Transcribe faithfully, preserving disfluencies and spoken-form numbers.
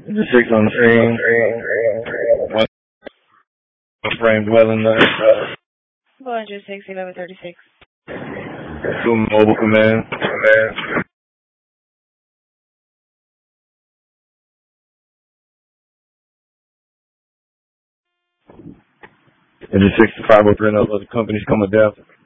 The six on the screen. One frame dwelling there. four hundred six, eleven thirty-six. Two mobile command. Command. And the six to five oh three and other companies coming down.